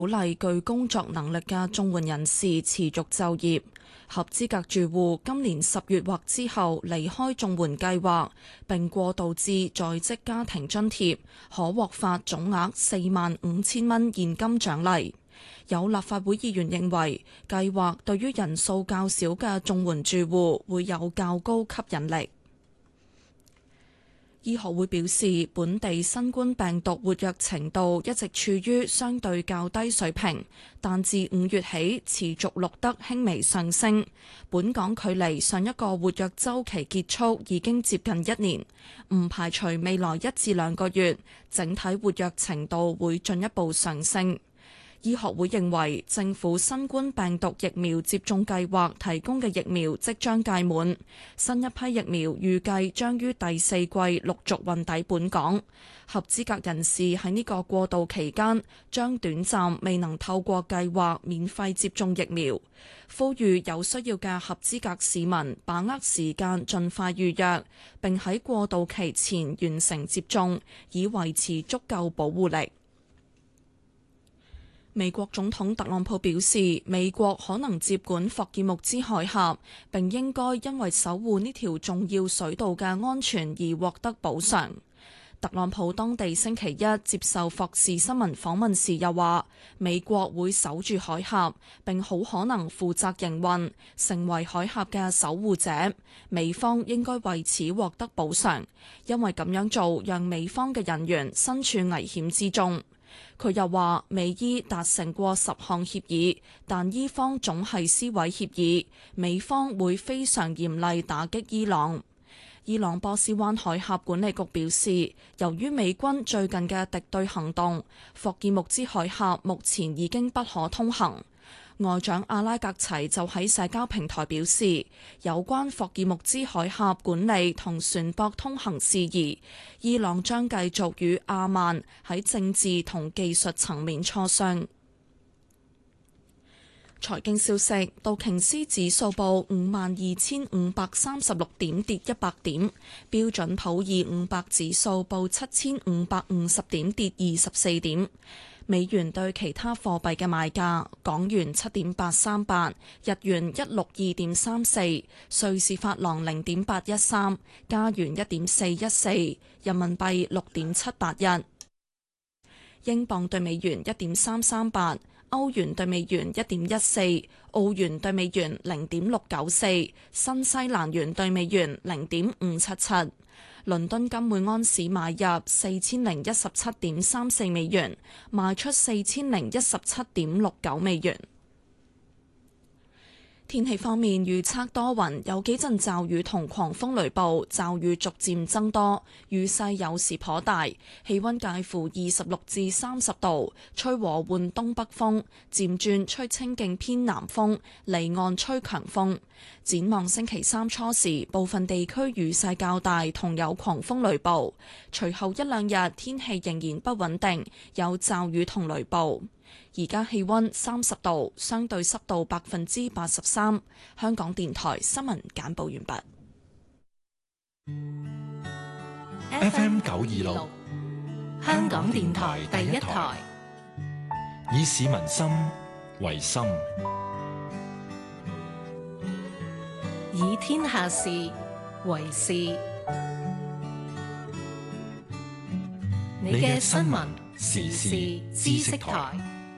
鼓勵具工作能力嘅綜援人士持續就業。合資格住戶今年10月或之後離開綜援計劃並過渡至在職家庭津貼，可獲發總額45,000蚊現金獎勵。有立法會議員認為，計劃對於人數較少嘅綜援住戶會有較高吸引力。醫學會表示，本地新冠病毒活躍程度一直處於相對較低水平，但自5月起持續錄得輕微上升。本港距離上一個活躍週期結束已經接近1年，唔排除未來1至2個月整體活躍程度會進一步上升。醫學會認為，政府新冠病毒疫苗接種計劃提供嘅疫苗即將屆滿，新一批疫苗預計將於第4季陸續運抵本港。合資格人士喺呢個過渡期間，將短暫未能透過計劃免費接種疫苗。呼籲有需要嘅合資格市民把握時間，盡快預約，並喺過渡期前完成接種，以維持足夠保護力。美國總統特朗普表示，美國可能接管霍爾木茲海峽，並應該因為守護呢條重要水道嘅安全而獲得補償。特朗普當地星期一接受霍士新聞訪問時又話，美國會守住海峽，並好可能負責營運，成為海峽嘅守護者。美方應該為此獲得補償，因為咁樣做讓美方嘅人員身處危險之中。佢又話，美伊達成過10項協議，但伊方總係撕毀協議，美方會非常嚴厲打擊伊朗。伊朗波斯灣海峽管理局表示，由於美軍最近嘅敵對行動，霍爾木茲海峽目前已經不可通行。外長阿拉格齊就喺社交平台表示，有關霍爾木茲海峽管理同船舶通行事宜，伊朗將繼續與阿曼喺政治同技術層面磋商。財經消息，道瓊斯指數報52,536點，跌100點；標準普爾500指數報7,550點，跌24點。美元對其他貨幣嘅賣價：港元7.838，日元162.34，瑞士法郎0.813，加元1.414，人民幣6.781，英鎊對美元1.338，歐元對美元1.14，澳元對美元0.694，新西蘭元對美元0.577。倫敦金每安士買入4017.34美元，賣出4017.69美元。天氣方面，預測多雲，有幾陣驟雨同狂風雷暴，驟雨逐漸增多，雨勢有時頗大，氣溫介乎26至30度，吹和緩東北風，漸轉吹清勁偏南風，離岸吹強風。展望星期三初時，部分地區雨勢較大，同有狂風雷暴，隨後一兩日天氣仍然不穩定，有驟雨同雷暴。而家氣溫30度，相對濕度83%。香港電台新聞簡報完畢。FM 926， 香港電台第一台， 以市民心為心， 以天下事為事。你嘅新聞時事知識台。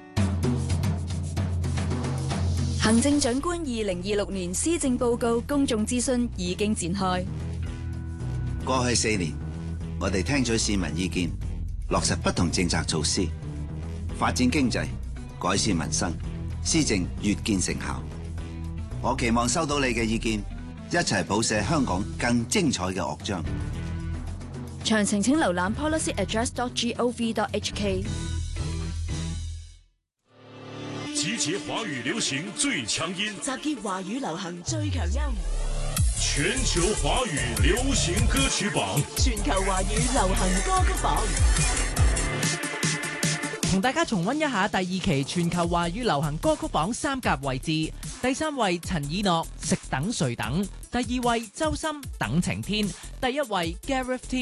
行政長官2026年施政報告公眾諮詢已經展開。 過去4年，我哋聽取市民意見，落實不同政策措施，發展經濟，改善民生，施政越見成效。我期望收到你嘅意見，一齊譜寫香港更精彩嘅樂章。 詳情請瀏覽 policyaddress.gov.hk。 集結華語流行最強音， 集結華語流行最強音， 全球華語流行歌曲榜， 全球華語流行歌曲榜。 同大家重溫一下第2期全球華語流行歌曲榜3甲位置。第3位陳以諾，食等誰等；第2位周深，等晴天；第1位 Gareth T